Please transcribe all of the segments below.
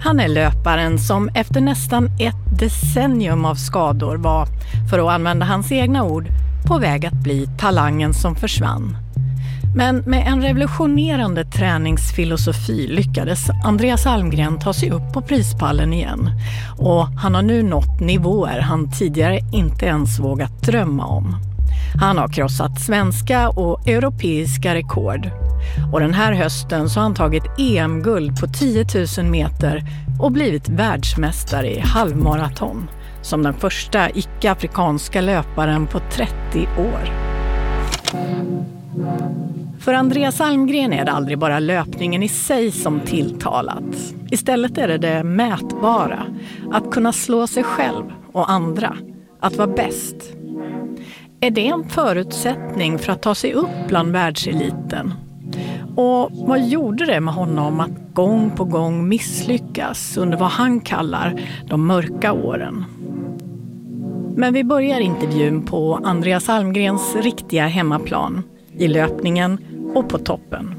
Han är löparen som efter nästan ett decennium av skador var, för att använda hans egna ord, på väg att bli talangen som försvann. Men med en revolutionerande träningsfilosofi lyckades Andreas Almgren ta sig upp på prispallen igen. Och han har nu nått nivåer han tidigare inte ens vågat drömma om. Han har krossat svenska och europeiska rekord. Och den här hösten så har han tagit EM-guld på 10 000 meter och blivit världsmästare i halvmaraton. Som den första icke-afrikanska löparen på 30 år. För Andreas Almgren är det aldrig bara löpningen i sig som tilltalat. Istället är det mätbara. Att kunna slå sig själv och andra. Att vara bäst. Är det en förutsättning för att ta sig upp bland världseliten? Och vad gjorde det med honom att gång på gång misslyckas under vad han kallar de mörka åren? Men vi börjar intervjun på Andreas Almgrens riktiga hemmaplan, i löpningen och på toppen.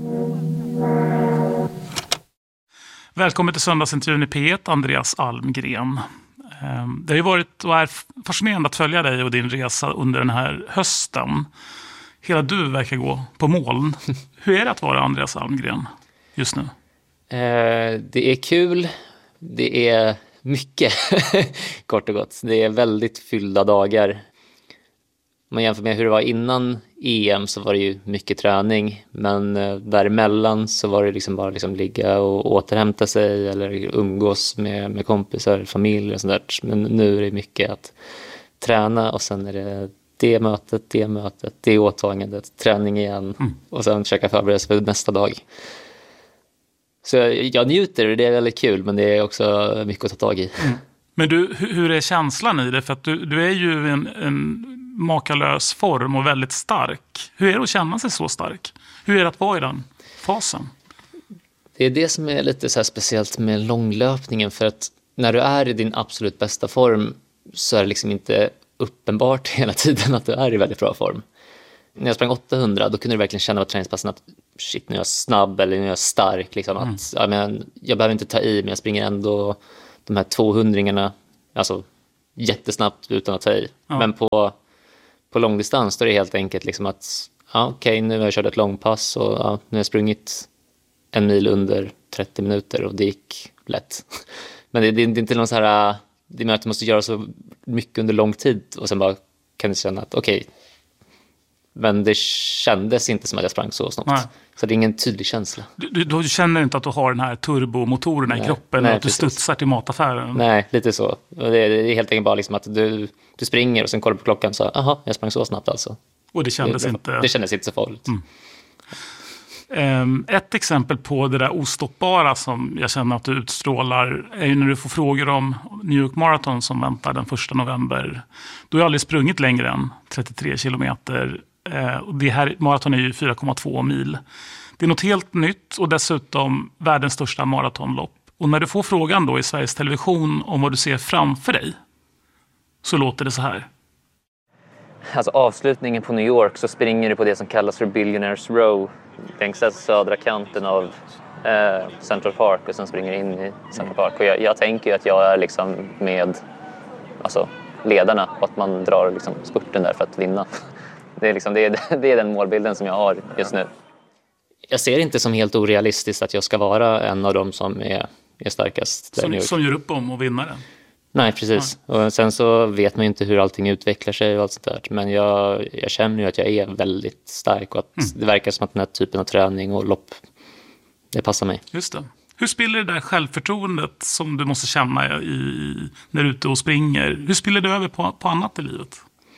Välkommen till söndagsintervjun i P1, Andreas Almgren. Det har ju varit och är fascinerande att följa dig och din resa under den här hösten. Hela du verkar gå på moln. Hur är det att vara Andreas Almgren just nu? Det är kul. Det är mycket, kort och gott. Det är väldigt fyllda dagar. Om man jämför med hur det var innan EM så var det ju mycket träning. Men däremellan så var det liksom bara liksom ligga och återhämta sig eller umgås med kompisar, familj och sånt där. Men nu är det mycket att träna och sen är det mötet, det åtagandet, träning igen och sen försöka förbereda sig för nästa dag. Så jag njuter och det är väldigt kul, men det är också mycket att ta tag i. Men du, hur är känslan i det? För att du är ju en makalös form och väldigt stark. Hur är det att känna sig så stark? Hur är det att vara i den fasen? Det är det som är lite så här speciellt med långlöpningen, för att när du är i din absolut bästa form så är det liksom inte uppenbart hela tiden att du är i väldigt bra form. När jag sprang 800 då kunde du verkligen känna på träningspassen att shit, nu är jag snabb eller nu är jag stark. Liksom, att, jag behöver inte ta i, men jag springer ändå de här 200-ringarna alltså, jättesnabbt utan att ta i. Ja. Men på långdistans då är det helt enkelt liksom att okej, nu har jag kört ett långpass och nu har jag sprungit 1 mil under 30 minuter och det gick lätt. Men det är inte någon så här, det är att du måste göra så mycket under lång tid och sen bara kan du känna att okej, men det kändes inte som att jag sprang så snabbt. Nej. Så det är ingen tydlig känsla. Du känner inte att du har den här turbomotorerna i kroppen och att du studsar till mataffären? Nej, lite så. Det är helt enkelt bara liksom att du springer och sen kollar på klockan och så, jag sprang så snabbt alltså. Och det kändes inte... Det kändes inte så farligt. Ett exempel på det där ostoppbara som jag känner att du utstrålar är ju när du får frågor om New York Marathon som väntar den 1 november. Du har aldrig sprungit längre än 33 kilometer. Och det här maraton är ju 4,2 mil. Det är något helt nytt och dessutom världens största maratonlopp. Och när du får frågan då i Sveriges Television om vad du ser framför dig så låter det så här. Alltså avslutningen på New York så springer du på det som kallas för Billionaires Row längs den södra kanten av Central Park och sen springer in i Central Park. Och jag tänker ju att jag är liksom med alltså, ledarna och att man drar liksom spurten där för att vinna. Det är den målbilden som jag har just nu. Jag ser inte som helt orealistiskt att jag ska vara en av dem som är starkast. Som gör upp om att vinna den? Nej, precis. Ja. Och sen så vet man ju inte hur allting utvecklar sig och allt sånt där. Men jag känner ju att jag är väldigt stark och att det verkar som att den här typen av träning och lopp, det passar mig. Just det. Hur spiller det där självförtroendet som du måste känna när du är ute och springer? Hur spiller det över på annat i livet?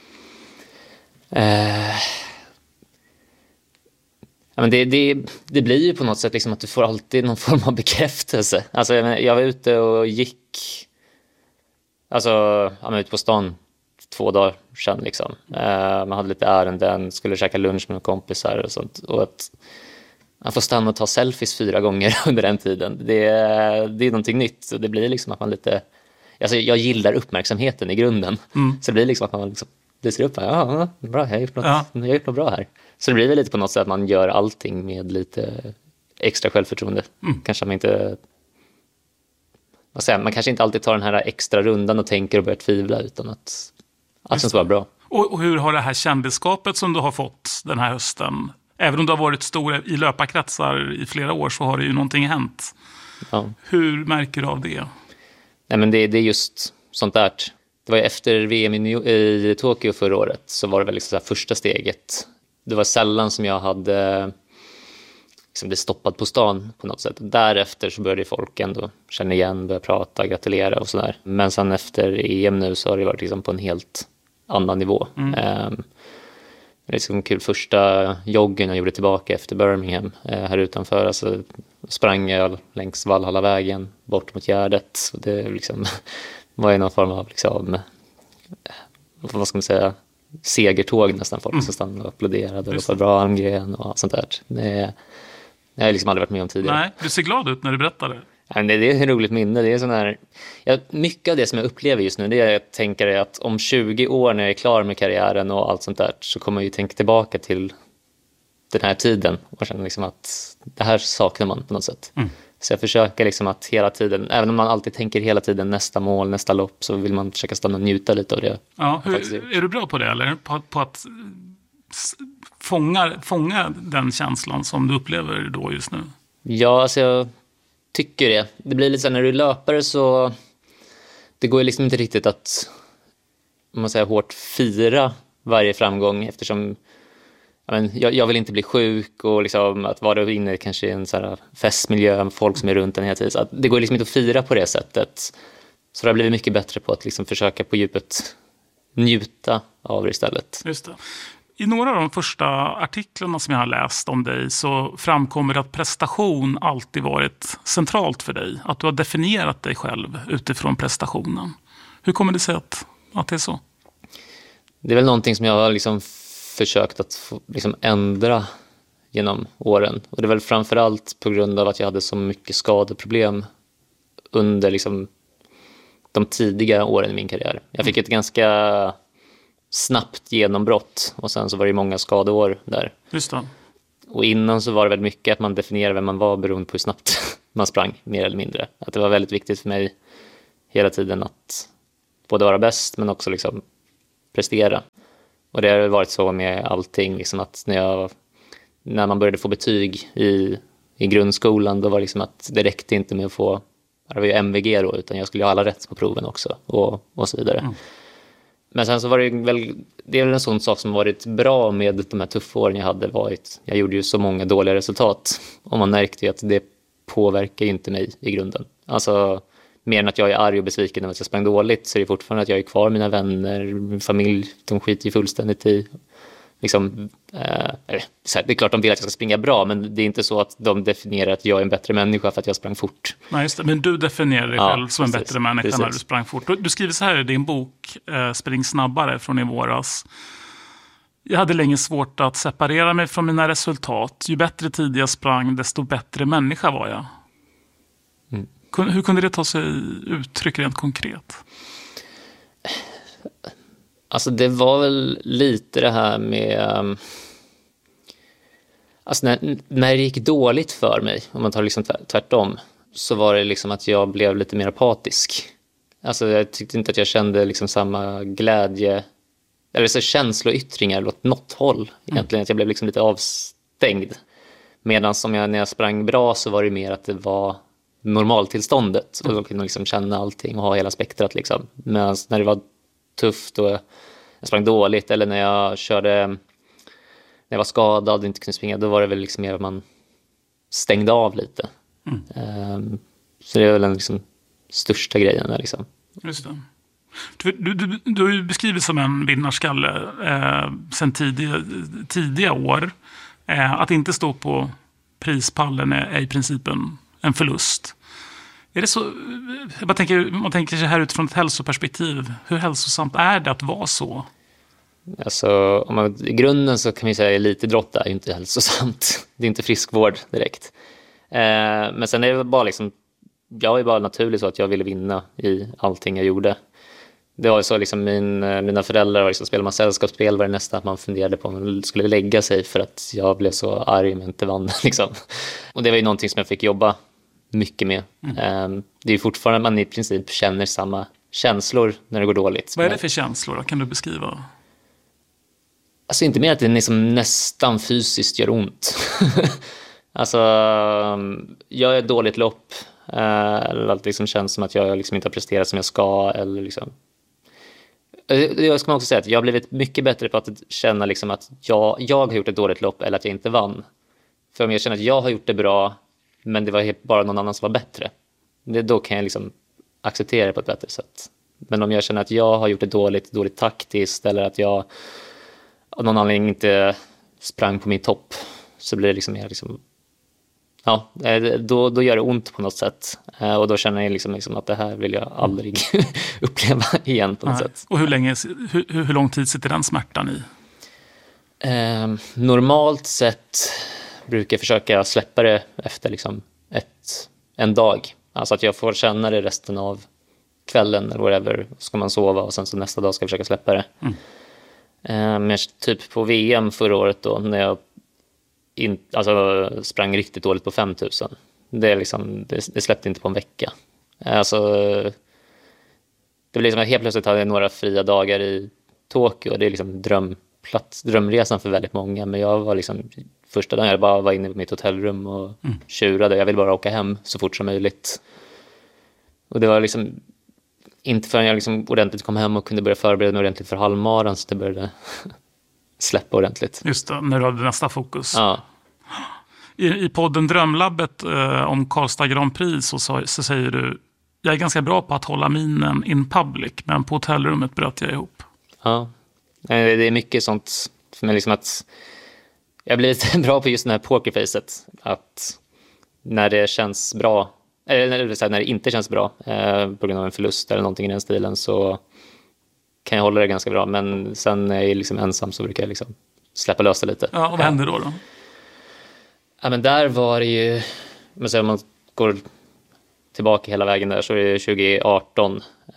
Men det blir ju på något sätt liksom att du får alltid någon form av bekräftelse. Alltså jag var ute och gick, alltså jag var ute på stan 2 dagar sedan liksom. Man hade lite ärenden, skulle käka lunch med några kompisar och sånt. Och att man får stanna och ta selfies 4 gånger under den tiden. Det är någonting nytt och det blir liksom att man lite, alltså jag gillar uppmärksamheten i grunden. Så det blir liksom att man liksom lyser upp, bra, jag har gjort något bra här. Så det blir väl lite på något sätt att man gör allting med lite extra självförtroende. Kanske man inte vad säger, man kanske inte alltid tar den här extra rundan och tänker och börjar tvivla, utan att det ska vara bra. Och hur har det här kändisskapet som du har fått den här hösten, även om du har varit stor i löparkretsar i flera år, så har det ju någonting hänt. Ja. Hur märker du av det? Nej, men det är just sånt där. Det var ju efter VM i Tokyo förra året, så var det väl liksom så här första steget. Det var sällan som jag hade liksom blivit stoppad på stan på något sätt. Därefter så började folk ändå känna igen, börja prata, gratulera och sådär. Men sen efter EM nu så har det varit liksom på en helt annan nivå. Det är liksom kul, första joggen jag gjorde tillbaka efter Birmingham här utanför. Alltså sprang jag längs Valhallavägen bort mot Gärdet. Och det liksom var ju någon form av liksom, vad ska man säga, segertåg nästan. Folk som stannade och applåderade och ropade bra Almgren och sånt där. Det har jag liksom aldrig varit med om tidigare. Nej, du ser glad ut när du berättar det. Ja, det är ett roligt minne. Det är sån här, mycket av det som jag upplever just nu, det är jag tänker är att om 20 år när jag är klar med karriären och allt sånt där, så kommer jag ju tänka tillbaka till den här tiden och känna liksom att det här saknar man på något sätt. Så jag försöker liksom att hela tiden, även om man alltid tänker hela tiden nästa mål, nästa lopp, så vill man försöka stanna och njuta lite av det. Ja, är du bra på det, eller? På att fånga den känslan som du upplever då just nu? Ja, alltså jag tycker det. Det blir lite så när du är löpare, så det går ju liksom inte riktigt att, om man säger, hårt fira varje framgång, eftersom jag vill inte bli sjuk och liksom att vara inne kanske i en så här festmiljö med folk som är runt en hela tiden. Så att det går liksom inte att fira på det sättet. Så det har blivit mycket bättre på att liksom försöka på djupet njuta av det istället. Just det. I några av de första artiklarna som jag har läst om dig så framkommer det att prestation alltid varit centralt för dig. Att du har definierat dig själv utifrån prestationen. Hur kommer det sig att det är så? Det är väl någonting som jag har liksom försökt att liksom ändra genom åren. Och det är väl framförallt på grund av att jag hade så mycket skadeproblem under liksom de tidiga åren i min karriär. Jag fick ett ganska snabbt genombrott och sen så var det många skadeår där. Just det. Och innan så var det väldigt mycket att man definierade vem man var beroende på hur snabbt man sprang, mer eller mindre. Att det var väldigt viktigt för mig hela tiden att både vara bäst men också liksom prestera. Och det har varit så med allting, liksom att när man började få betyg i grundskolan, då var det liksom att det räckte inte med att få, det var ju MVG då, utan jag skulle ha alla rätt på proven också och så vidare. Men sen så var det är väl en sån sak som varit bra med de här tuffa åren jag hade varit. Jag gjorde ju så många dåliga resultat och man märkte ju att det påverkar ju inte mig i grunden. Alltså mer än att jag är arg och besviken över att jag sprang dåligt, så är det fortfarande att jag är kvar mina vänner, min familj, de skiter ju fullständigt i liksom, det är klart de vill att jag ska springa bra, men det är inte så att de definierar att jag är en bättre människa för att jag sprang fort. Nej, just det. Men du definierar dig själv som en bättre människa när du sprang fort. Du skriver så här i din bok Spring snabbare från i våras. Jag hade länge svårt att separera mig från mina resultat. Ju bättre tid jag sprang, desto bättre människa var jag. Hur kunde det ta sig uttryck rent konkret? Alltså det var väl lite det här med, alltså när det gick dåligt för mig, om man tar liksom tvärtom, så var det liksom att jag blev lite mer apatisk. Alltså jag tyckte inte att jag kände liksom samma glädje eller så känsloyttringar åt något håll egentligen, att jag blev liksom lite avstängd. Medan när jag sprang bra så var det mer att det var normaltillståndet och då kunde liksom känna allting och ha hela spektrat liksom. Men när det var tufft och jag sprang dåligt, eller när jag var skadad och inte kunde springa, då var det väl liksom mer att man stängde av lite. Så det är väl den liksom största grejen där liksom. Just det. Du har ju beskrivit som en vinnarskalle sedan tidiga år. Att inte stå på prispallen är i princip en förlust. Är det så? Man tänker sig här utifrån ett hälsoperspektiv. Hur hälsosamt är det att vara så? Alltså, i grunden så kan vi säga att elitidrott är ju inte hälsosamt. Det är inte friskvård direkt. Men sen är det bara liksom, jag är bara naturligt så att jag ville vinna i allting jag gjorde. Det var ju så liksom mina föräldrar liksom, spelade man sällskapsspel, var det nästan att man funderade på om man skulle lägga sig för att jag blev så arg men inte vann liksom. Och det var ju någonting som jag fick jobba mycket med. Det är fortfarande man i princip känner samma känslor när det går dåligt. Vad är det för känslor då? Kan du beskriva? Alltså inte mer att det liksom nästan fysiskt gör ont. Alltså jag är dåligt lopp. Eller att det liksom känns som att jag liksom inte har presterat som jag ska. Eller liksom. Jag ska också säga att jag har blivit mycket bättre på att känna liksom att jag har gjort ett dåligt lopp eller att jag inte vann. För om jag känner att jag har gjort det bra men det var bara någon annan som var bättre. Då kan jag liksom acceptera det på ett bättre sätt. Men om jag känner att jag har gjort det dåligt taktiskt eller att jag av någon anledning inte sprang på min topp så blir det liksom mer liksom, ja, då gör det ont på något sätt. Och då känner jag liksom att det här vill jag aldrig uppleva igen på något sätt. Och hur lång tid sitter den smärtan i? Normalt sett brukar jag försöka släppa det efter liksom en dag. Alltså att jag får känna det resten av kvällen eller whatever. Så ska man sova och sen så nästa dag ska jag försöka släppa det. Men typ på VM förra året då när jag sprang riktigt dåligt på 5000. Det släppte inte på en vecka. Alltså det blev liksom helt plötsligt hade jag några fria dagar i Tokyo och det är liksom drömresan för väldigt många, men jag var liksom första dagen jag bara var inne på mitt hotellrum och tjurade. Jag ville bara åka hem så fort som möjligt. Och det var liksom inte förrän jag liksom ordentligt kom hem och kunde börja förbereda mig ordentligt för halvmaran så det började släppa ordentligt. Just det, när du hade nästa fokus. Ja. I podden Drömlabbet om Karlstad Grand Prix så säger du: jag är ganska bra på att hålla minen in public, men på hotellrummet bröt jag ihop. Ja, det är mycket sånt för mig liksom att jag blir lite bra på just det här pokerfacet. Att när det känns bra, eller när det inte känns bra på grund av en förlust eller någonting i den stilen så kan jag hålla det ganska bra. Men sen när jag är liksom ensam så brukar jag liksom släppa lösa lite. Ja, och vad händer då? Ja, men där var det ju, om man går tillbaka hela vägen där så är det 2018.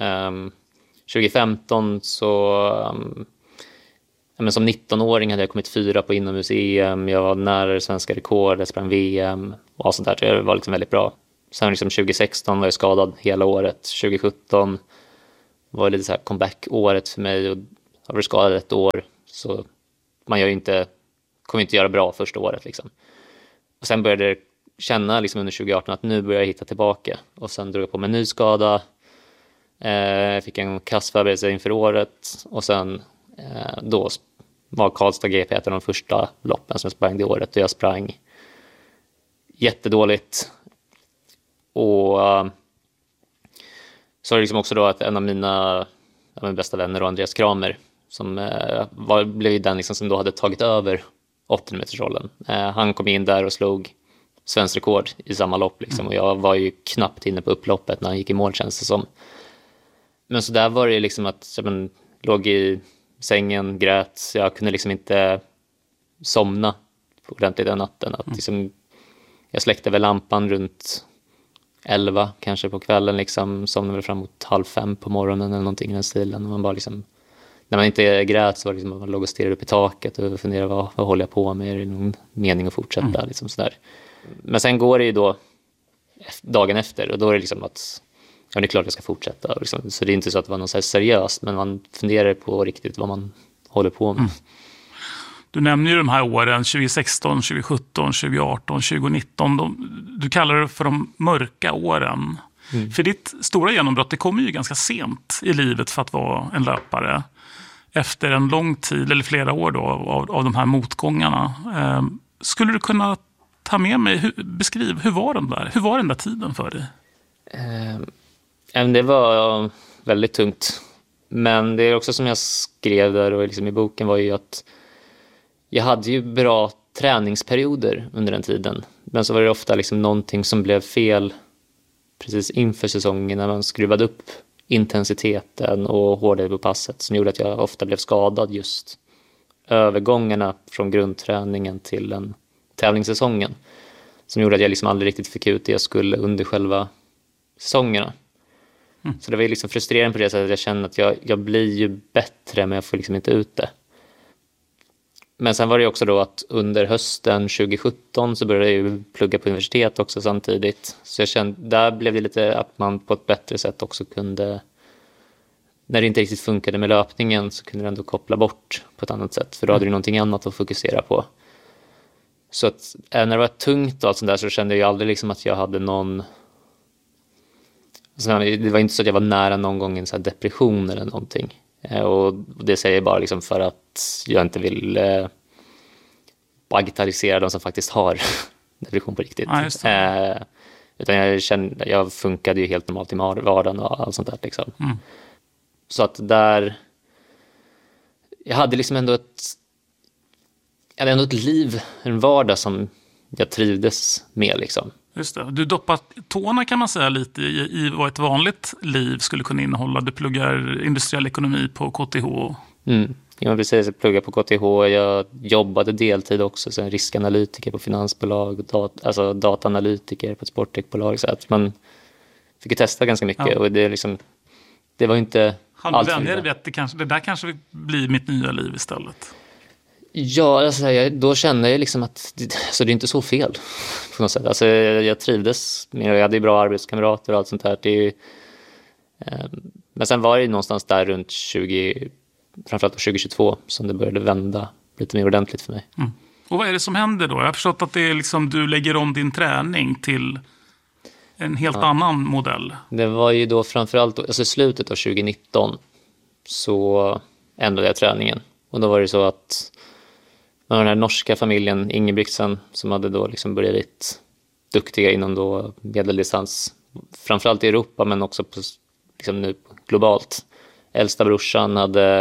2015 så men som 19-åring hade jag kommit 4 på inomhus-EM. Jag var nära det svenska rekord, jag sprang VM och sånt där. Så det var liksom väldigt bra. Sen liksom 2016 var jag skadad hela året. 2017 var lite så här comeback-året för mig och har varit skadad ett år. Så man kommer inte göra bra första året liksom. Och sen började jag känna liksom under 2018 att nu börjar jag hitta tillbaka. Och sen drog jag på mig en ny skada. Fick en kassförberedelse inför året. Och sen då var Karlstad GP ett av de första loppen som jag sprang det året. Och jag sprang jättedåligt. Och så är det liksom också då att en av mina bästa vänner, Andreas Kramer, som blev den liksom som då hade tagit över 800-metersrollen. Han kom in där och slog svensk rekord i samma lopp liksom. Och jag var ju knappt inne på upploppet när han gick i mål, känns det som. Men så där var det liksom att jag låg i sängen, grät. Jag kunde liksom inte somna ordentligt den natten. Att liksom, jag släckte väl lampan runt 11 kanske på kvällen liksom, somnade väl framåt 4:30 på morgonen eller någonting i den stilen. Man bara liksom, när man inte grät så var det liksom, man låg och stirrade upp i taket och funderade vad håller jag på med, är det någon mening att fortsätta liksom sådär. Men sen går det ju då dagen efter och då är det liksom att ja, det är klart jag ska fortsätta liksom. Så det är inte så att det var något så här seriöst, men man funderar på riktigt vad man håller på med. Du nämner ju de här åren 2016, 2017, 2018, 2019. Du kallar det för de mörka åren. För ditt stora genombrott, det kommer ju ganska sent i livet för att vara en löpare. Efter en lång tid, eller flera år då, av de här motgångarna. Skulle du kunna ta med mig, beskriv, hur var den där tiden för dig? Det var väldigt tungt. Men det är också som jag skrev där och liksom i boken var ju att jag hade ju bra träningsperioder under den tiden. Men så var det ofta liksom någonting som blev fel precis inför säsongen när man skruvade upp intensiteten och hårdare på passet som gjorde att jag ofta blev skadad just övergångarna från grundträningen till den tävlingssäsongen. Som gjorde att jag liksom aldrig riktigt fick ut det jag skulle under själva säsongerna. Så det var liksom frustrerande på det sättet att jag kände att jag blir ju bättre men jag får liksom inte ut det. Men sen var det också då att under hösten 2017 så började jag ju plugga på universitet också samtidigt. Så jag kände, där blev det lite att man på ett bättre sätt också kunde, när det inte riktigt funkade med löpningen så kunde det ändå koppla bort på ett annat sätt. För då hade du någonting annat att fokusera på. Så att när det var tungt och allt sånt där så kände jag ju aldrig liksom att jag hade någon... Alltså, det var inte så att jag var nära någon gång en så här depression eller någonting. Och det säger jag bara liksom för att jag inte vill bagatellisera de som faktiskt har depression på riktigt. Ja, utan jag funkade ju helt normalt i vardagen och allt sånt där liksom. Så att där jag hade liksom ändå ett liv, en vardag som jag trivdes med liksom. Just det. Du doppar tårna kan man säga lite i vad ett vanligt liv skulle kunna innehålla. Du pluggar industriell ekonomi på KTH. Ja, precis. Jag pluggade på KTH. Jag jobbade deltid också. Så en riskanalytiker på finansbolag. Alltså dataanalytiker på ett sporttechbolag. Så att man fick testa ganska mycket. Ja. Och det var inte allt. Det där kanske blir mitt nya liv istället. Ja, alltså, då kände jag liksom att det är inte så fel på något sätt. Alltså, jag trivdes med, jag hade ju bra arbetskamrater och allt sånt där. Men sen var det någonstans där runt framförallt 2022 som det började vända lite mer ordentligt för mig. Och vad är det som händer då? Jag har förstått att det är liksom, du lägger om din träning till en helt annan modell. Det var ju då framförallt i slutet av 2019 så ändrade jag träningen. Och då var det så att den här norska familjen Ingebrigtsen som hade då liksom blivit duktiga inom då medeldistans, framförallt i Europa men också på, liksom nu globalt. Äldsta brorsan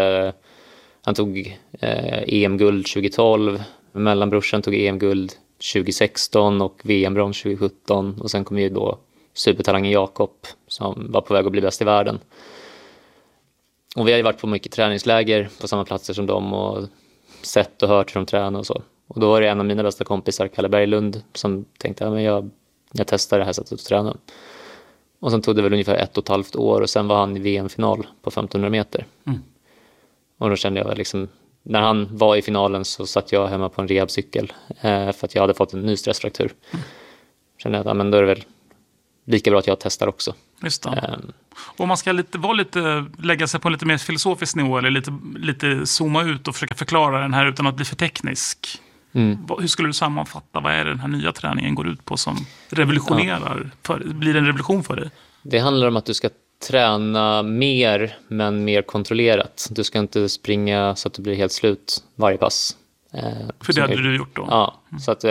han tog EM-guld 2012, mellanbrorsan tog EM-guld 2016 och VM-brons 2017 och sen kom ju då supertalangen Jakob som var på väg att bli bäst i världen. Och vi har ju varit på mycket träningsläger på samma platser som dem och sett och hört hur de tränar och så. Och då var det en av mina bästa kompisar, Kalle Berglund, som tänkte att jag testar det här sättet att träna. Och sen tog det väl ungefär 1,5 år och sen var han i VM-final på 1500 meter. Och då kände jag liksom, när han var i finalen så satt jag hemma på en rehabcykel för att jag hade fått en ny stressfraktur. Kände jag att då är det väl lika bra att jag testar också. Just det. Och man ska lägga sig på en lite mer filosofisk nivå eller lite zooma ut och försöka förklara den här utan att bli för teknisk. Hur skulle du sammanfatta? Vad är den här nya träningen går ut på som revolutionerar? Blir det en revolution för dig? Det handlar om att du ska träna mer men mer kontrollerat. Du ska inte springa så att du blir helt slut varje pass. För det hade du gjort då? Ja, så att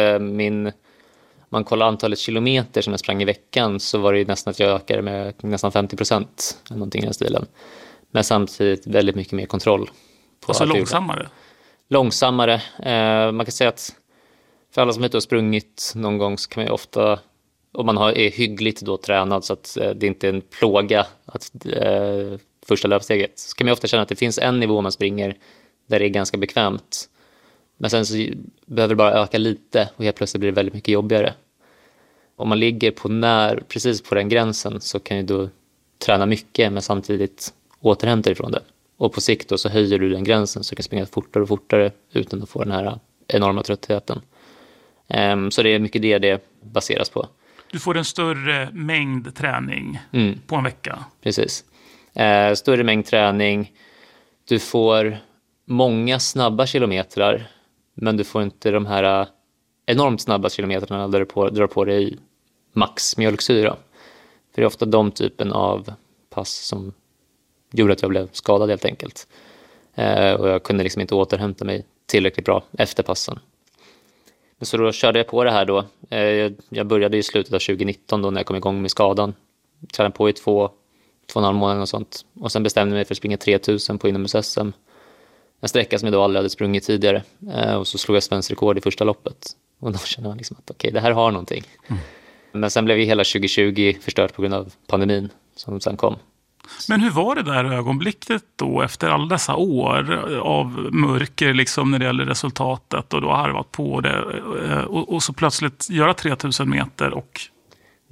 man kollar antalet kilometer som jag sprang i veckan så var det ju nästan att jag ökade med nästan 50% eller någonting i den stilen. Men samtidigt väldigt mycket mer kontroll. Alltså långsammare? Långsammare. Man kan säga att för alla som inte har sprungit någon gång så kan man ju ofta, om man är hyggligt då tränad så att det inte är en plåga att första löpsteget, så kan man ju ofta känna att det finns en nivå man springer där det är ganska bekvämt. Men sen så behöver det bara öka lite och helt plötsligt blir det väldigt mycket jobbigare. Om man ligger precis på den gränsen så kan ju då träna mycket men samtidigt återhämta ifrån det. Och på sikt då så höjer du den gränsen så du kan springa fortare och fortare utan att få den här enorma tröttheten. Så det är mycket det baseras på. Du får en större mängd träning på en vecka. Precis. Större mängd träning. Du får många snabba kilometrar men du får inte de här enormt snabba kilometrarna där du drar på dig max mjölksyra. För det är ofta de typen av pass som gjorde att jag blev skadad helt enkelt. Och jag kunde liksom inte återhämta mig tillräckligt bra efter passen. Men så då körde jag på det här då. Jag började i slutet av 2019 då när jag kom igång med skadan. Tränade på i 2,5 månader och sånt. Och sen bestämde jag mig för att springa 3000 på inomhus-SM. En sträcka som jag då aldrig hade sprungit tidigare. Och så slog jag svensk rekord i första loppet. Och då kände man liksom att okej, det här har någonting. Men sen blev ju hela 2020 förstört på grund av pandemin som sen kom. Men hur var det där ögonblicket då efter alla dessa år av mörker liksom när det gäller resultatet och då harvat på det och så plötsligt göra 3000 meter och...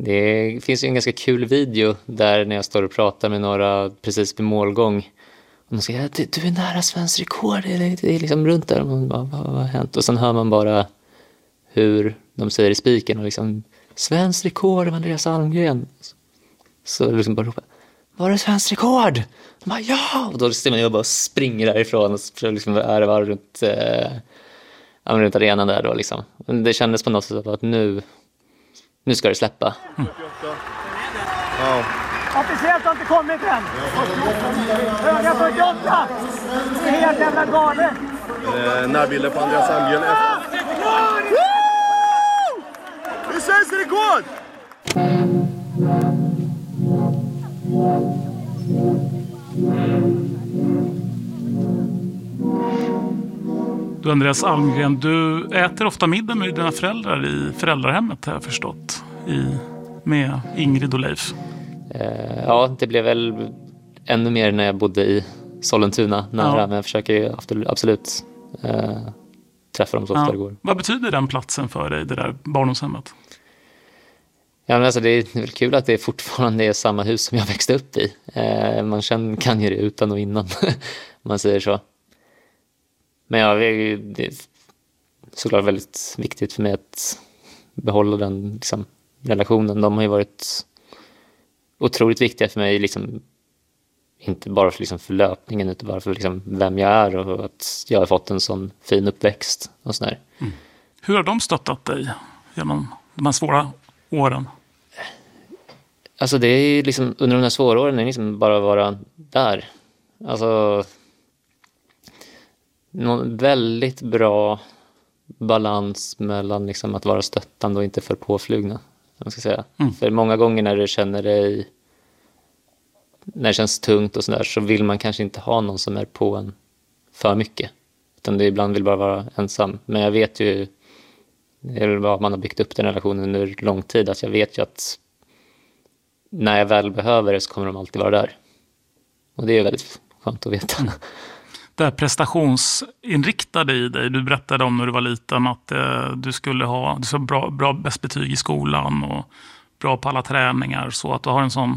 Det finns ju en ganska kul video där när jag står och pratar med några precis vid målgång Man säger, du är nära svensk rekord. Det är liksom runt där. Och man bara, vad har hänt? Och sen hör man bara hur de säger i spiken och liksom, svensk rekord av Andreas Almgren. Så liksom bara ropar, var det svensk rekord? De bara, ja! Och då ser man ju bara springer därifrån och liksom är det runt arenan där då liksom. Men det kändes på något sätt att nu ska det släppa. Ja. Officiellt har inte kommit än. Höga 48. Det är helt jävla galet. Närbilden på Andreas Almgren. Det är svensk rekord! Du Andreas Almgren, du äter ofta middag med dina föräldrar i föräldrahemmet har jag förstått. Med Ingrid och Leif. Ja, det blev väl ännu mer när jag bodde i Sollentuna nära. Ja. Men jag försöker ju absolut träffa dem så ofta det går. Vad betyder den platsen för dig, det där barndomshemmet? Ja, men alltså det är väl kul att det fortfarande är samma hus som jag växte upp i. Man kan ju det utan och innan, om man säger så. Men ja, det är såklart väldigt viktigt för mig att behålla den liksom, relationen. De har ju varit otroligt viktiga för mig, liksom, inte bara för, liksom, för löpningen utan bara för liksom, vem jag är och att jag har fått en sån fin uppväxt och sådär. Mm. Hur har de stöttat dig genom de här svåra åren? Alltså det är liksom, under de här svåra åren är liksom bara att vara där. Alltså någon väldigt bra balans mellan liksom att vara stöttande och inte för påflugna. Man ska säga. För många gånger när det känns tungt och sådär, så vill man kanske inte ha någon som är på en för mycket. Utan det ibland vill bara vara ensam. Men jag vet ju, man har byggt upp den relationen under lång tid, att jag vet ju att när jag väl behöver det så kommer de alltid vara där. Och det är väldigt skönt att veta. Det här prestationsinriktade i dig, du berättade om när du var liten att du skulle ha bra bäst betyg i skolan och bra på alla träningar, så att du har en sån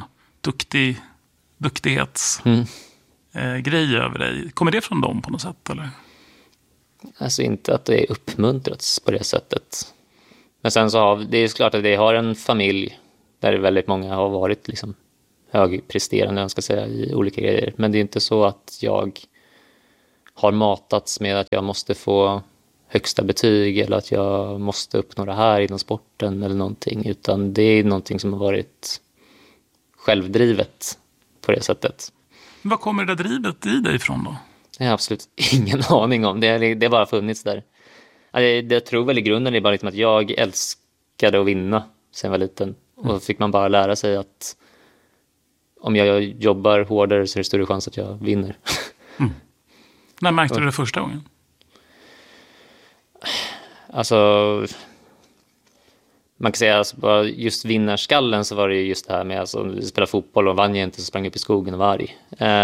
duktighetsgrej över dig. Kommer det från dem på något sätt, eller? Alltså inte att det är uppmuntrats på det sättet. Men sen så det är klart att jag har en familj där väldigt många har varit liksom högpresterande, jag ska säga, i olika grejer. Men det är inte så att jag har matats med att jag måste få högsta betyg eller att jag måste uppnå det här inom sporten eller någonting. Utan det är någonting som har varit självdrivet på det sättet. Vad kommer det där drivet i dig ifrån då? Jag har absolut ingen aning om. Det har bara funnits där. Jag tror väl i grunden det är bara liksom att jag älskade att vinna sen jag var liten. Och fick man bara lära sig att om jag jobbar hårdare så är det större chans att jag vinner. Mm. När märkte du det första gången? Alltså, man kan säga alltså, just vinnarskallen så var det just det här med alltså, spela fotboll och vann jag inte så sprang upp i skogen och var arg.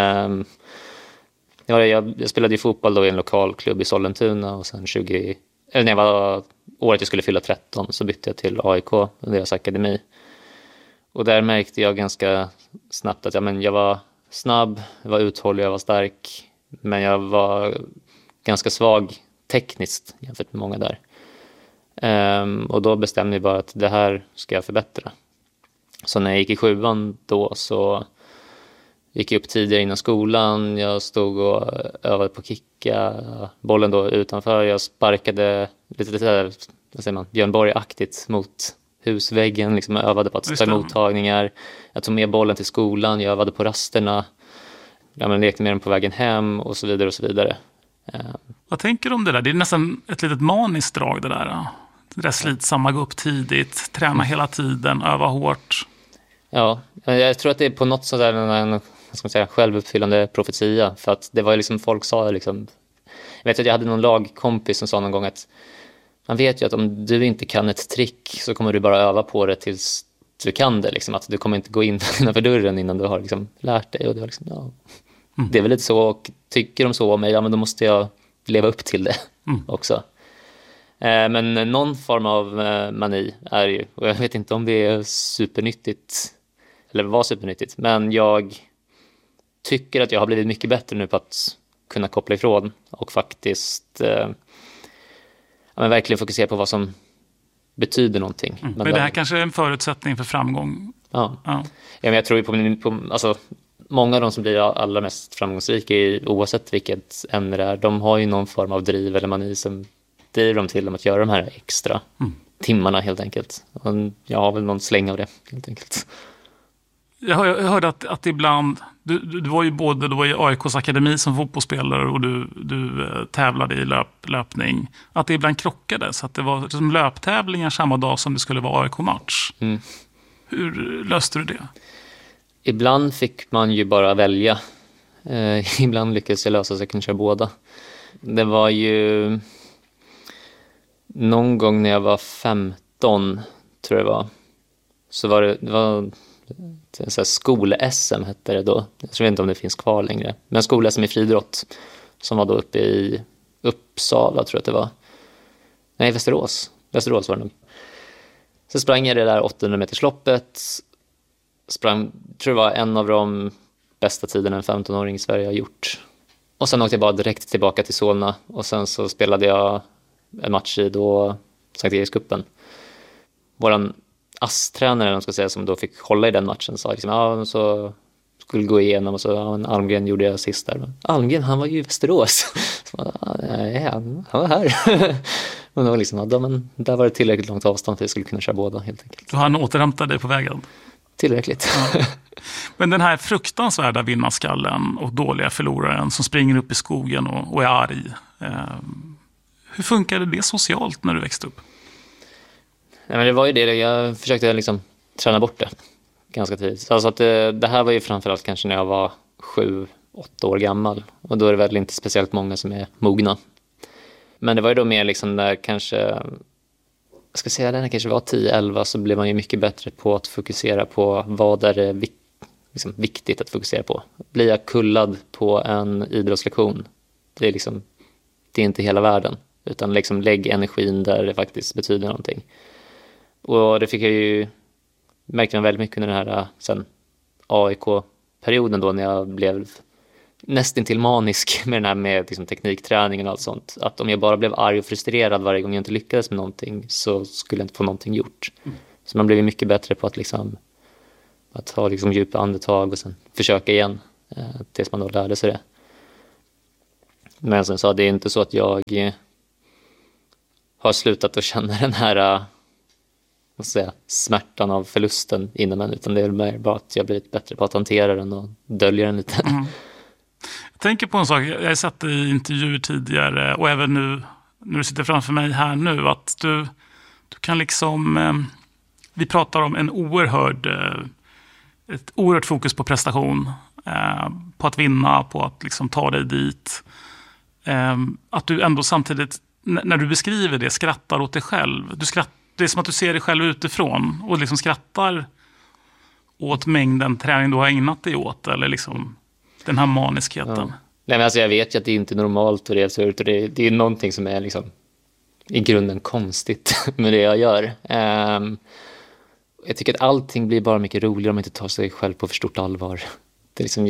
Jag spelade ju fotboll då i en lokal klubb i Sollentuna och sen när jag var året jag skulle fylla 13 så bytte jag till AIK, deras akademi. Och där märkte jag ganska snabbt att jag var snabb, jag var uthållig, jag var stark. Men jag var ganska svag tekniskt jämfört med många där. Och då bestämde jag bara att det här ska jag förbättra. Så när jag gick i 7:an då så gick jag upp tidigare innan skolan. Jag stod och övade på kicka bollen då utanför. Jag sparkade lite vad säger man, Björn Borg-aktigt mot husväggen. Liksom jag övade på att ta mottagningar. Jag tog med bollen till skolan. Jag övade på rasterna. Jag lekte med den på vägen hem och så vidare och så vidare. Vad tänker du om det där? Det är nästan ett litet maniskt drag det där. Det där slitsamma, gå upp tidigt, träna hela tiden, öva hårt. Ja, jag tror att det är på något sådär en självuppfyllande profetia. För att det var liksom, folk sa liksom, jag vet att jag hade någon lagkompis som sa någon gång att man vet ju att om du inte kan ett trick så kommer du bara öva på det tills du kan det. Liksom, att du kommer inte gå in innanför dörren innan du har liksom lärt dig. Och det var liksom, ja. Det är väl lite så, och tycker de så om mig, ja men då måste jag leva upp till det också. Men någon form av mani är ju, och jag vet inte om det är supernyttigt eller var supernyttigt, men jag tycker att jag har blivit mycket bättre nu på att kunna koppla ifrån och faktiskt men verkligen fokusera på vad som betyder någonting. Men det här kanske är en förutsättning för framgång. Ja, men jag tror ju på alltså, många av de som blir allra mest framgångsrika oavsett vilket ämne det är, de har ju någon form av driv eller mani som driver dem till att göra de här extra timmarna helt enkelt. Och jag har väl någon släng av det helt enkelt. Jag hörde att ibland, du var ju både då i AIKs akademi som fotbollsspelare och du tävlade i löpning. Att det ibland krockade så att det var liksom löptävlingar samma dag som det skulle vara AIK-match. Hur löste du det? Ibland fick man ju bara välja. Ibland lyckades jag lösa så jag kunde köra båda. Det var ju någon gång när jag var 15, tror jag det var. Så var det så skol-SM hette det då. Jag tror inte om det finns kvar längre. Men skol-SM i friidrott som var då uppe i Uppsala, tror jag att det var. Nej, Västerås. Västerås var det. Så sprang jag det där 800 metersloppet. Tror det var en av de bästa tiderna en 15-åring i Sverige har gjort. Och sen åkte jag bara direkt tillbaka till Solna. Och sen så spelade jag en match i då Sankt Erikscupen. Våran ASS-tränare, ska säga, som då fick hålla i den matchen, sa liksom, så skulle gå igenom och så Almgren gjorde jag sist där. Men Almgren, han var ju i Västerås. Så, han var här. Men det var liksom, men där var det tillräckligt långt avstånd för att jag skulle kunna köra båda helt enkelt. Så han återhämtade dig på vägen? Tillräckligt. Ja. Men den här fruktansvärda vinnarskallen och dåliga förloraren som springer upp i skogen och är arg. Hur funkade det socialt när du växte upp? Nej, men det var ju det. Jag försökte liksom träna bort det ganska tidigt. Alltså att det här var ju framförallt kanske när jag var 7-8 år gammal. Och då är det väl inte speciellt många som är mogna. Men det var ju då mer liksom där kanske, jag ska säga när jag kanske var 10-11, så blev man ju mycket bättre på att fokusera på vad är det liksom viktigt att fokusera på. Blir jag kullad på en idrottslektion, det är inte hela världen. Utan liksom lägg energin där det faktiskt betyder någonting. Och det fick jag ju märka väldigt mycket under den här sen AIK-perioden då, när jag blev nästintill manisk med den här med liksom teknikträningen och allt sånt. Att om jag bara blev arg och frustrerad varje gång jag inte lyckades med någonting, så skulle jag inte få någonting gjort. Så man blev ju mycket bättre på att ta liksom djupa andetag och sen försöka igen tills man då lärde sig det. Men sen så det är inte så att jag har slutat att känna den här smärtan av förlusten inom en, utan det är mer bara att jag blivit bättre på att hantera den och dölja den lite. Jag tänker på en sak, jag har sett i intervjuer tidigare och även nu när du sitter framför mig här nu, att du kan liksom, vi pratar om ett oerhört fokus på prestation, på att vinna, på att liksom ta dig dit. Att du ändå samtidigt, när du beskriver det, skrattar åt dig själv. Det är som att du ser dig själv utifrån och liksom skrattar åt mängden träning du har ägnat dig åt, eller liksom den här maniskheten. Ja. Nej, men alltså jag vet ju att det inte är normalt och det är absurt, och det är någonting som är liksom i grunden konstigt med det jag gör. Jag tycker att allting blir bara mycket roligare om man inte tar sig själv på för stort allvar. Det är liksom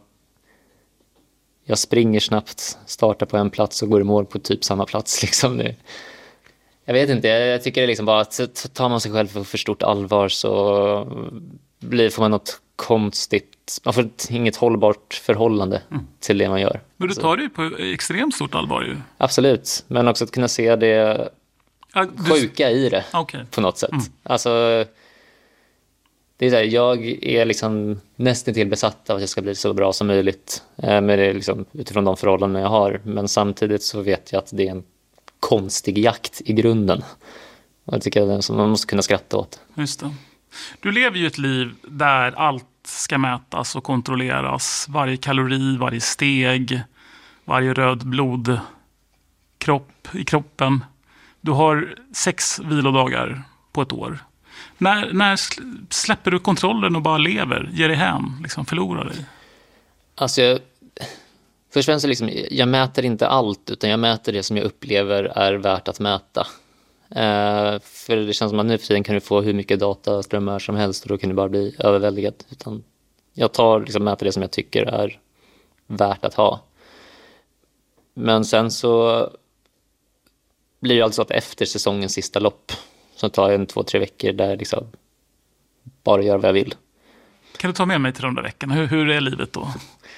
jag springer snabbt, startar på en plats och går i mål på typ samma plats. Liksom. Jag vet inte, jag tycker det är liksom bara att tar man sig själv på för stort allvar, så får man något konstigt, man får inget hållbart förhållande till det man gör. Men du tar det på extremt stort allvar ju. Absolut, men också att kunna se det sjuka i det på något sätt. Alltså, det är så här, jag är liksom nästan till besatt av att jag ska bli så bra som möjligt med det liksom, utifrån de förhållanden jag har. Men samtidigt så vet jag att det är en konstig jakt i grunden. Och jag tycker att man måste kunna skratta åt. Just det. Du lever ju ett liv där allt ska mätas och kontrolleras. Varje kalori, varje steg, varje röd blodkropp i kroppen. Du har 6 vilodagar på ett år. När släpper du kontrollen och bara lever, ger dig hem, liksom förlorar dig? Alltså först och främst så liksom, jag mäter inte allt, utan jag mäter det som jag upplever är värt att mäta. För det känns som att nu för tiden kan du få hur mycket dataströmmar som helst och då kan du bara bli överväldigad. Utan Jag tar liksom mäter det som jag tycker är värt att ha. Men sen så blir det alltså att efter säsongens sista lopp så tar jag 2-3 veckor där liksom bara gör vad jag vill. Kan du ta med mig till de där veckorna? Hur är livet då?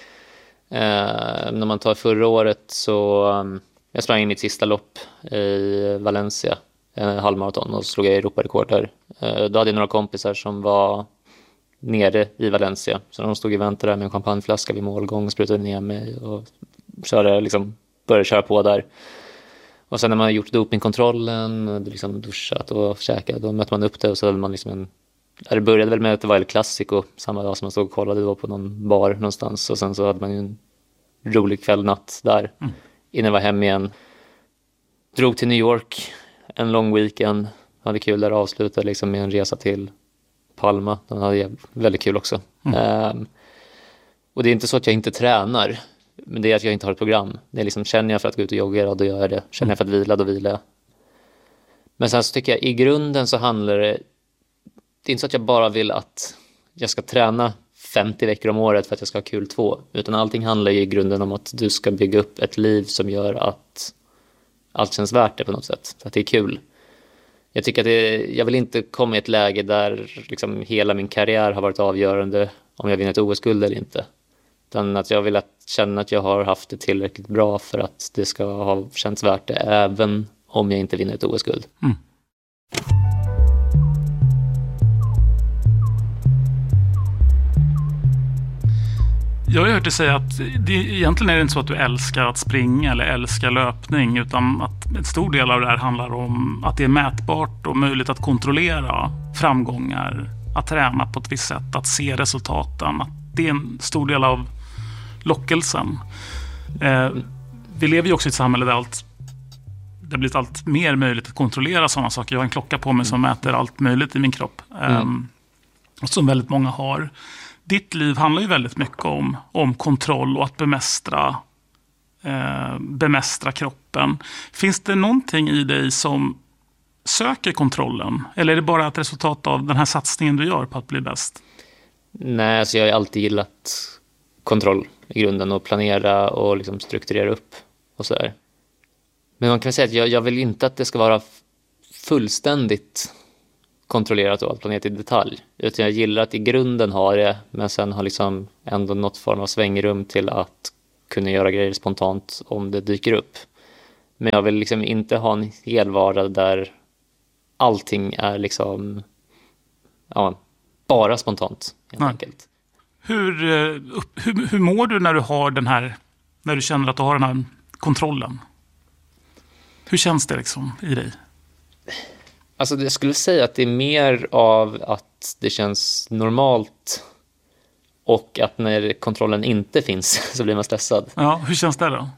När man tar förra året så jag sprang in mitt sista lopp i Valencia, halvmaraton, och slog jag Europarekord där. Då hade jag några kompisar som var nere i Valencia, så de stod och väntade där med en champagneflaska vid målgång och sprutade ner mig och började köra på där. Och sen när man har gjort dopingkontrollen, liksom duschat och käkat, då mötte man upp det och så hade man liksom det började väl med att det var El Clasico samma dag som man stod och kollade, det var på någon bar någonstans, och sen så hade man ju en rolig kvällnatt där innan jag var hem igen. Drog till New York en lång weekend, hade kul där, avslutade liksom med en resa till Palma, den hade jag väldigt kul också. Och det är inte så att jag inte tränar, men det är att jag inte har ett program. Det är liksom, känner jag för att gå ut och jogga, då gör jag det. Känner jag för att vila, då vilar jag. Men sen så tycker jag i grunden så handlar det är inte så att jag bara vill att jag ska träna 50 veckor om året för att jag ska ha kul 2. Utan allting handlar ju i grunden om att du ska bygga upp ett liv som gör att allt känns värt det på något sätt. Att det är kul. Jag tycker att jag vill inte komma i ett läge där liksom hela min karriär har varit avgörande om jag vinner ett OS-guld eller inte. Utan att jag vill känna att jag har haft det tillräckligt bra för att det ska ha känts värt det även om jag inte vinner ett OS-guld. Jag har hört dig säga att egentligen är det inte så att du älskar att springa eller älskar löpning, utan att en stor del av det här handlar om att det är mätbart och möjligt att kontrollera framgångar, att träna på ett visst sätt, att se resultaten. Att det är en stor del av lockelsen. Vi lever ju också i ett samhälle där det har blivit allt mer möjligt att kontrollera sådana saker. Jag har en klocka på mig som mäter allt möjligt i min kropp. Som väldigt många har. Ditt liv handlar ju väldigt mycket om kontroll och att bemästra kroppen. Finns det någonting i dig som söker kontrollen? Eller är det bara ett resultat av den här satsningen du gör på att bli bäst? Nej, alltså jag har alltid gillat kontroll i grunden och planera och liksom strukturera upp och sådär. Men man kan säga att jag vill inte att det ska vara fullständigt kontrollerat och planerat i detalj. Utan jag gillar att i grunden ha det, men sen har liksom ändå något form av svängrum till att kunna göra grejer spontant om det dyker upp. Men jag vill liksom inte ha en hel vardag där allting är liksom bara spontant helt enkelt. Hur mår du när du har när du känner att du har den här kontrollen? Hur känns det liksom i dig? Alltså jag skulle säga att det är mer av att det känns normalt och att när kontrollen inte finns så blir man stressad. Ja, hur känns det då?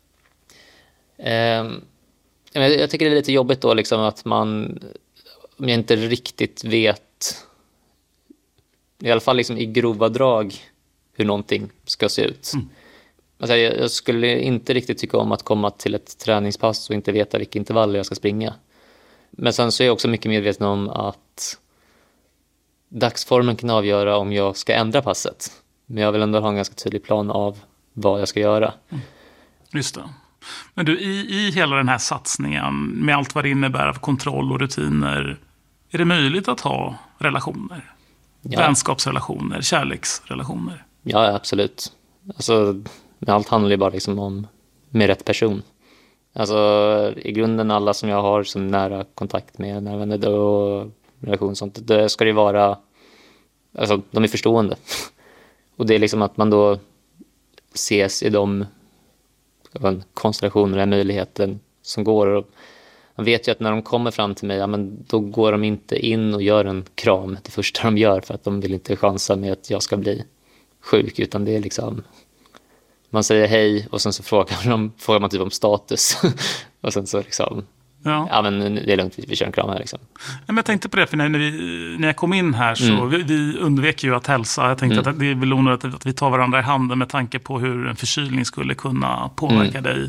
Jag tycker det är lite jobbigt då liksom att om jag inte riktigt vet, i alla fall liksom i grova drag, hur någonting ska se ut. Alltså jag skulle inte riktigt tycka om att komma till ett träningspass och inte veta vilka intervaller jag ska springa. Men sen så är jag också mycket medveten om att dagsformen kan avgöra om jag ska ändra passet. Men jag vill ändå ha en ganska tydlig plan av vad jag ska göra. Just det. Men du, i hela den här satsningen med allt vad det innebär av kontroll och rutiner, är det möjligt att ha relationer? Ja. Vänskapsrelationer, kärleksrelationer? Ja, absolut. Alltså, allt handlar ju bara liksom om med rätt person. Alltså i grunden alla som jag har som nära kontakt med, nära vänner och relation och sånt, det ska det vara, alltså de är förstående. Och det är liksom att man då ses i de konstellationer och möjligheten som går. Och man vet ju att när de kommer fram till mig, ja, men då går de inte in och gör en kram det första de gör, för att de vill inte chansa med att jag ska bli sjuk, utan det är liksom, man säger hej och sen så frågar man typ om status och sen så liksom ja men det är lugnt, vi kör en kram här liksom. Men jag tänkte på det, för när jag kom in här så vi undvek ju att hälsa. Jag tänkte att det är väl onödigt att vi tar varandra i handen med tanke på hur en förkylning skulle kunna påverka dig.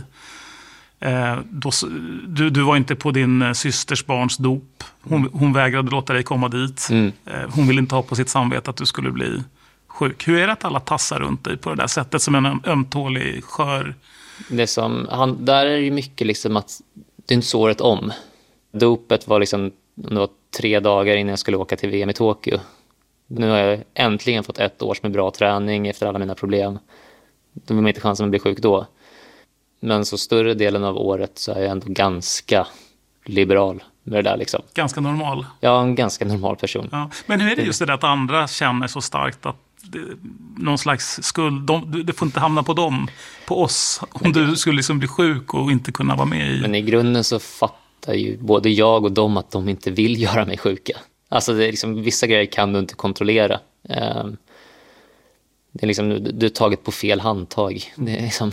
Du var inte på din systers barns dop. Hon vägrade låta dig komma dit. Hon ville inte ha på sitt samvete att du skulle bli sjuk. Hur är det att alla tassar runt dig på det där sättet som en ömtålig skör? Det där är det ju mycket liksom att det är inte så året om. Dopet var liksom, det var 3 dagar innan jag skulle åka till VM i Tokyo. Nu har jag äntligen fått 1 år med bra träning efter alla mina problem. Då var inte chansen att bli sjuk då. Men så större delen av året så är jag ändå ganska liberal med det där liksom. Ganska normal? Ja, en ganska normal person. Ja. Men hur är det just det där att andra känner så starkt att någon slags skuld, det får inte hamna på dem, på oss, om du skulle liksom bli sjuk och inte kunna vara med i... Men i grunden så fattar ju både jag och dem att de inte vill göra mig sjuka. Alltså det är liksom, vissa grejer kan du inte kontrollera. Det är liksom, du är taget på fel handtag. Det är liksom,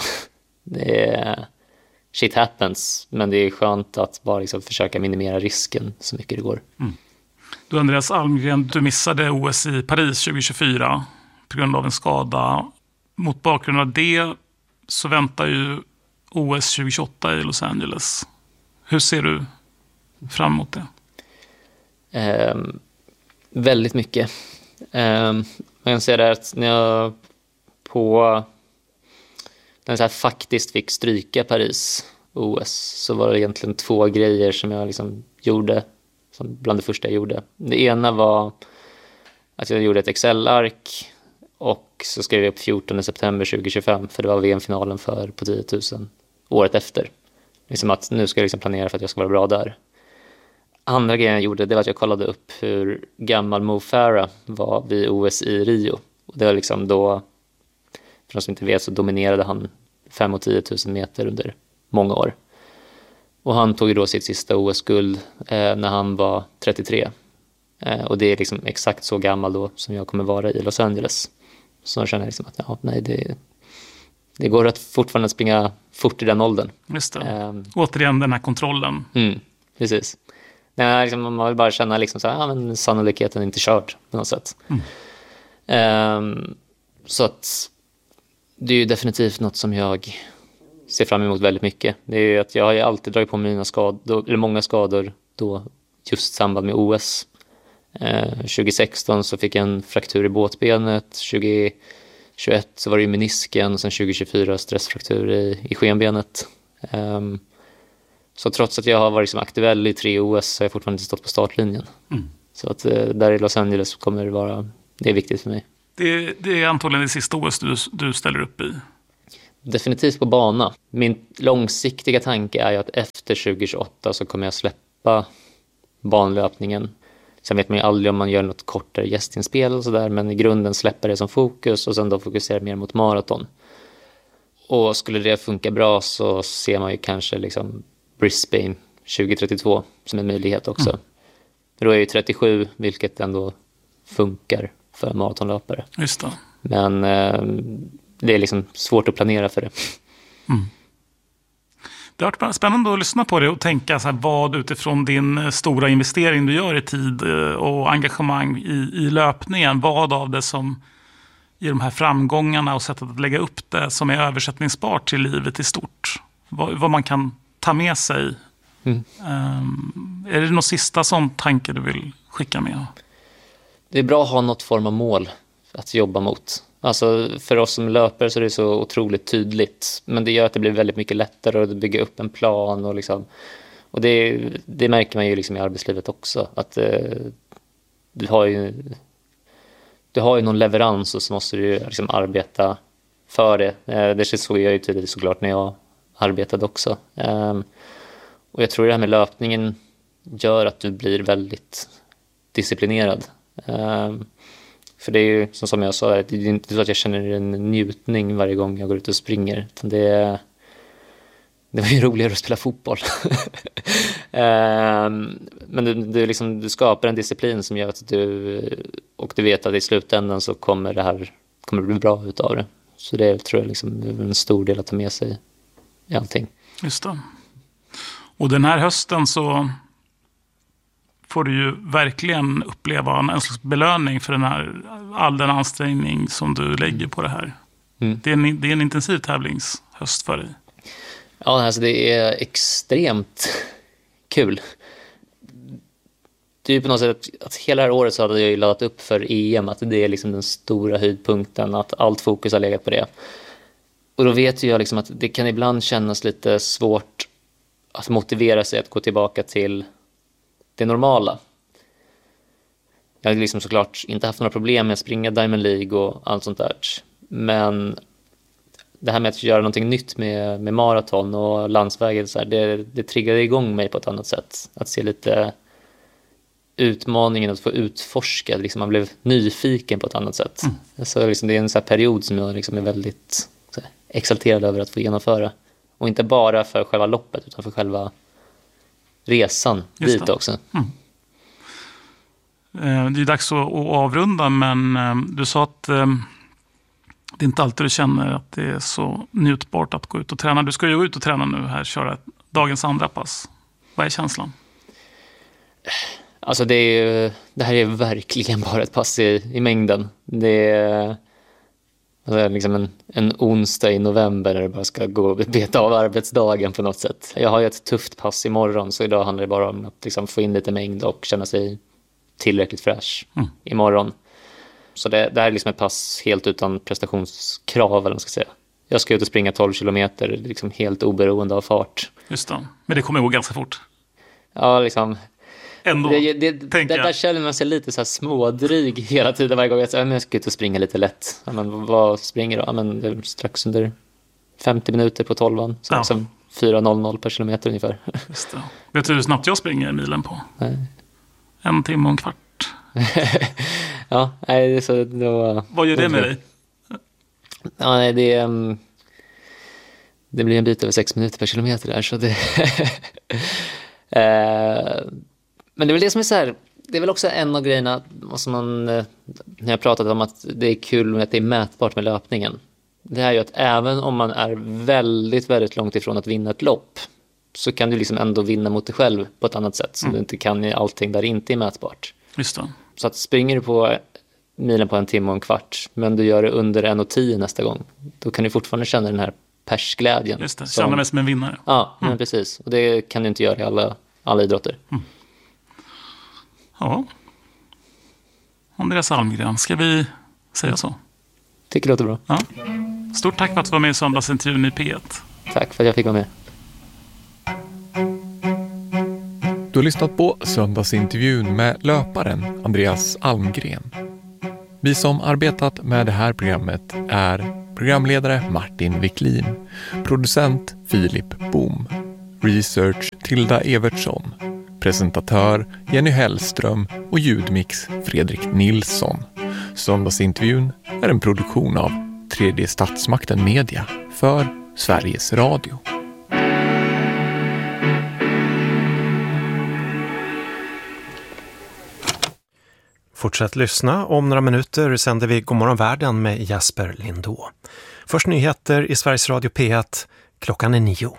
shit happens, men det är skönt att bara liksom försöka minimera risken så mycket det går. Mm. Du Andreas Almgren, du missade OS i Paris 2024 på grund av en skada. Mot bakgrund av det så väntar ju OS 2028 i Los Angeles. Hur ser du fram emot det? Väldigt mycket. Man kan säga där att när jag faktiskt fick stryka Paris OS så var det egentligen 2 grejer som jag liksom gjorde, som bland det första jag gjorde. Det ena var att jag gjorde ett Excel-ark och så skrev jag upp 14 september 2025 för det var VM-finalen på 10 000 året efter. Liksom att nu ska jag liksom planera för att jag ska vara bra där. Andra grejen jag gjorde, det var att jag kollade upp hur gammal Mo Farah var vid OS i Rio. Och det var liksom då, för de som inte vet, så dominerade han 5 och 10 000 meter under många år. Och han tog ju då sitt sista OS-guld när han var 33. Och det är liksom exakt så gammal då som jag kommer vara i Los Angeles. Så jag känner liksom att det går att fortfarande springa fort i den åldern. Just det. Återigen den här kontrollen. Precis. Nej, liksom, man vill bara känna liksom så här, men sannolikheten är inte körd på något sätt. Så att det är ju definitivt något som jag ser fram emot väldigt mycket. Det är ju att jag har ju alltid dragit på mig många skador då just samband med OS. 2016 så fick jag en fraktur i båtbenet. 2021 så var det ju menisken och sen 2024 stressfraktur i skenbenet. Så trots att jag har varit liksom aktuell i 3 OS så har jag fortfarande inte stått på startlinjen. Så att där i Los Angeles kommer det är viktigt för mig. Det är antagligen det sista OS du ställer upp i. Definitivt på bana. Min långsiktiga tanke är ju att efter 2028 så kommer jag släppa banlöpningen. Sen vet man ju aldrig om man gör något kortare gästinspel och sådär, men i grunden släpper det som fokus och sen då fokuserar mer mot maraton. Och skulle det funka bra så ser man ju kanske liksom Brisbane 2032 som en möjlighet också. Då är jag ju 37, vilket ändå funkar för maratonlöpare. Just det. Men det är liksom svårt att planera för det. Det har varit spännande att lyssna på det och tänka så här, vad utifrån din stora investering du gör i tid och engagemang i löpningen, vad av det som i de här framgångarna och sättet att lägga upp det som är översättningsbart till livet i stort. Vad man kan ta med sig. Är det någon sista sån tanke du vill skicka med? Det är bra att ha något form av mål att jobba mot. Alltså för oss som löpare så är det så otroligt tydligt. Men det gör att det blir väldigt mycket lättare att bygga upp en plan. Och, liksom, och det märker man ju liksom i arbetslivet också. Att du har ju någon leverans och så måste du liksom arbeta för det. Det såg jag ju tydligt såklart när jag arbetade också. Och jag tror det här med löpningen gör att du blir väldigt disciplinerad. För det är ju som jag sa, det är inte så att jag känner en njutning varje gång jag går ut och springer. Utan det var ju roligare att spela fotboll. Men du skapar en disciplin som gör att du vet att i slutändan så kommer det bli bra utav det. Så det tror jag liksom är en stor del att ta med sig i allting. Just det. Och den här hösten så får du ju verkligen uppleva en slags belöning för all den ansträngning som du lägger på det här. Det är en intensiv tävlingshöst för dig. Ja, alltså det är extremt kul. det är ju på något sätt att hela det här året så hade jag ju laddat upp för EM, att det är liksom den stora höjdpunkten, att allt fokus har legat på det. Och då vet jag liksom att det kan ibland kännas lite svårt att motivera sig att gå tillbaka till det normala. Jag har liksom såklart inte haft några problem med att springa Diamond League och allt sånt där. Men det här med att göra någonting nytt med maraton och landsvägen, så här, det triggade igång mig på ett annat sätt. Att se lite utmaningen att få utforska. Liksom man blev nyfiken på ett annat sätt. Så liksom det är en så här period som jag liksom är väldigt så här, exalterad över att få genomföra. Och inte bara för själva loppet utan för själva resan dit också. Det är dags att avrunda, men du sa att det är inte alltid du känner att det är så njutbart att gå ut och träna. Du ska ju gå ut och träna nu här, köra dagens andra pass. Vad är känslan? Alltså det här är verkligen bara ett pass i mängden. Det är liksom en onsdag i november när det bara ska gå och beta av arbetsdagen på något sätt. Jag har ju ett tufft pass imorgon, så idag handlar det bara om att liksom få in lite mängd och känna sig tillräckligt fräsch imorgon. Så det här är liksom ett pass helt utan prestationskrav, eller man ska säga. Jag ska ut och springa 12 kilometer liksom helt oberoende av fart. Just det, men det kommer gå ganska fort. Ja, liksom. Ändå, där känner man sig lite så här smådryg hela tiden varje gång. Jag ska ut och springa lite lätt. Ja, men vad springer då? Ja, men det är strax under 50 minuter på 12an. Så liksom 4:00 per kilometer ungefär. Just det. Vet du hur snabbt jag springer milen på? Nej. 1 timme och en kvart. Ja, nej, så då. Vad gör det med dig? Ja, nej, det blir en bit över 6 minuter per kilometer där, så det men det är väl det som är så här, det är väl också en av grejerna som man, när jag pratat om att det är kul med att det är mätbart med löpningen. Det är ju att även om man är väldigt, väldigt långt ifrån att vinna ett lopp, så kan du liksom ändå vinna mot dig själv på ett annat sätt som du inte kan i allting där det inte är mätbart. Just det. Så att springer du på milen på 1 timme och en kvart, men du gör det under 1:10 nästa gång, då kan du fortfarande känna den här persglädjen. Just det, känna mig som en vinnare. Ja, men precis. Och det kan du inte göra i alla idrotter. Ja. Andreas Almgren, ska vi säga så? Tycker det låter bra. Ja. Stort tack för att du var med i söndagsintervjun i P1. Tack för att jag fick vara med. Du har lyssnat på söndagsintervjun med löparen Andreas Almgren. Vi som arbetat med det här programmet är programledare Martin Wiklin, producent Filip Boom, research Tilda Evertsson, presentatör Jenny Hellström och ljudmix Fredrik Nilsson. Söndagsintervjun är en produktion av Tredje Statsmakten Media för Sveriges Radio. Fortsätt lyssna. Om några minuter sänder vi Godmorgon världen med Jesper Lindå. Först nyheter i Sveriges Radio P1. Klockan är 9.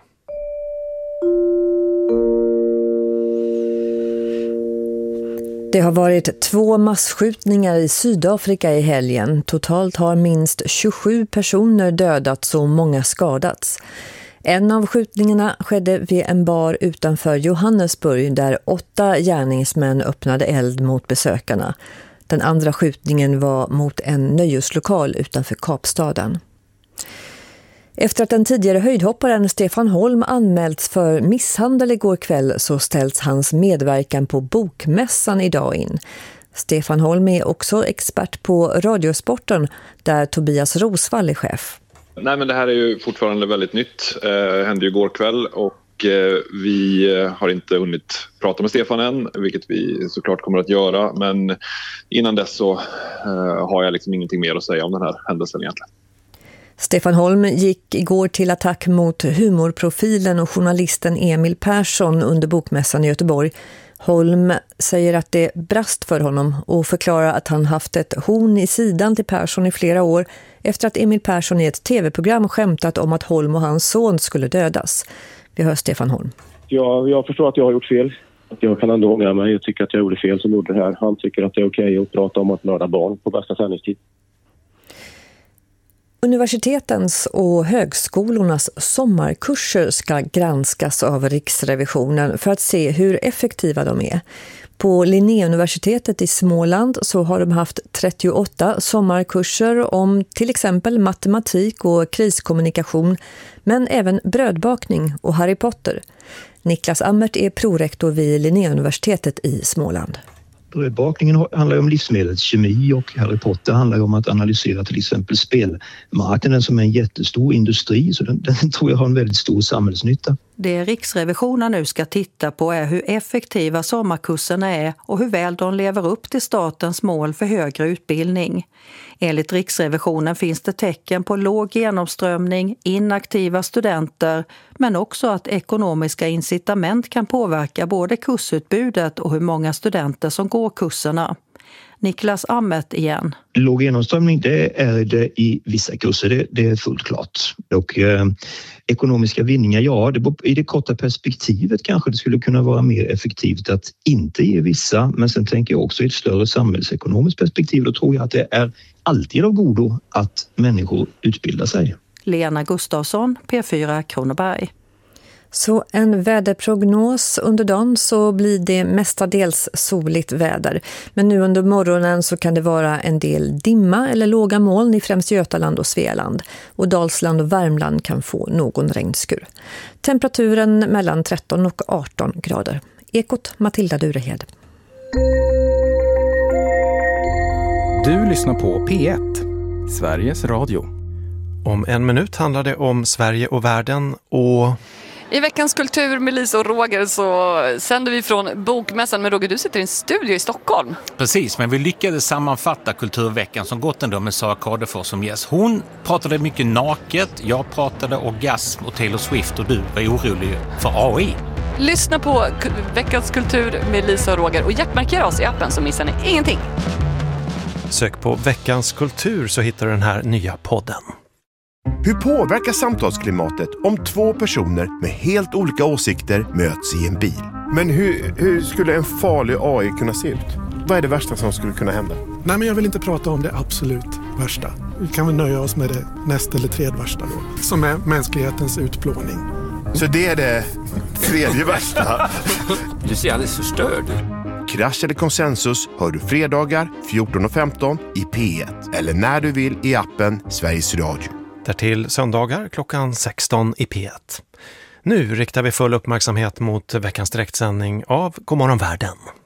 Det har varit 2 massskjutningar i Sydafrika i helgen. Totalt har minst 27 personer dödats och många skadats. En av skjutningarna skedde vid en bar utanför Johannesburg där 8 gärningsmän öppnade eld mot besökarna. Den andra skjutningen var mot en nöjeslokal utanför Kapstaden. Efter att den tidigare höjdhopparen Stefan Holm anmälts för misshandel igår kväll så ställs hans medverkan på Bokmässan idag in. Stefan Holm är också expert på radiosporten där Tobias Rosvall är chef. Nej, men det här är ju fortfarande väldigt nytt. Det hände ju igår kväll och vi har inte hunnit prata med Stefan än, vilket vi såklart kommer att göra. Men innan dess så har jag liksom ingenting mer att säga om den här händelsen egentligen. Stefan Holm gick igår till attack mot humorprofilen och journalisten Emil Persson under Bokmässan i Göteborg. Holm säger att det brast för honom och förklarar att han haft ett horn i sidan till Persson i flera år efter att Emil Persson i ett tv-program skämtat om att Holm och hans son skulle dödas. Vi hör Stefan Holm. Jag förstår att jag har gjort fel. Att jag kan ändå ångra mig. Jag tycker att jag gjorde fel som gjorde det här. Han tycker att det är okej att prata om att mörda barn på bästa sändningstid. Universitetens och högskolornas sommarkurser ska granskas av Riksrevisionen för att se hur effektiva de är. På Linnéuniversitetet i Småland så har de haft 38 sommarkurser om till exempel matematik och kriskommunikation, men även brödbakning och Harry Potter. Niklas Ammert är prorektor vid Linnéuniversitetet i Småland. Brödbakningen handlar om livsmedelskemi och Harry Potter handlar om att analysera till exempel spelmarknaden som är en jättestor industri, så den tror jag har en väldigt stor samhällsnytta. Det Riksrevisionen nu ska titta på är hur effektiva sommarkurserna är och hur väl de lever upp till statens mål för högre utbildning. Enligt Riksrevisionen finns det tecken på låg genomströmning, inaktiva studenter, men också att ekonomiska incitament kan påverka både kursutbudet och hur många studenter som går kurserna. Niklas Ammert igen. Låg genomströmning, det är det i vissa kurser, det är fullt klart. Och ekonomiska vinningar, ja, i det korta perspektivet kanske det skulle kunna vara mer effektivt att inte ge vissa, men sen tänker jag också i ett större samhällsekonomiskt perspektiv, då tror jag att det är alltid av godo att människor utbildar sig. Lena Gustafsson, P4 Kronoberg. Så en väderprognos under dagen så blir det mestadels soligt väder. Men nu under morgonen så kan det vara en del dimma eller låga moln i främst Götaland och Svealand. Och Dalsland och Värmland kan få någon regnskur. Temperaturen mellan 13 och 18 grader. Ekot Matilda Durehed. Du lyssnar på P1, Sveriges Radio. Om en minut handlar det om Sverige och världen och... I veckans kultur med Lisa och Roger så sänder vi från Bokmässan. Men Roger, du sitter i en studio i Stockholm. Precis, men vi lyckades sammanfatta kulturveckan som gått ändå med Sara Kadefors som gäst. Hon pratade mycket naket, jag pratade orgasm och Taylor Swift och du var orolig för AI. Lyssna på veckans kultur med Lisa och Roger och hjärtmarkera oss i appen så missar ni ingenting. Sök på veckans kultur så hittar du den här nya podden. Hur påverkar samtalsklimatet om två personer med helt olika åsikter möts i en bil? Men hur skulle en farlig AI kunna se ut? Vad är det värsta som skulle kunna hända? Nej, men jag vill inte prata om det absolut värsta. Vi kan väl nöja oss med det näst eller tredje värsta då, som är mänsklighetens utplåning. Så det är det tredje värsta? Du ser alldeles förstörd. Krasch eller konsensus hör du fredagar 14:15 i P1 eller när du vill i appen Sveriges Radio. Därtill söndagar klockan 16 i P1. Nu riktar vi full uppmärksamhet mot veckans direktsändning av Godmorgon Världen.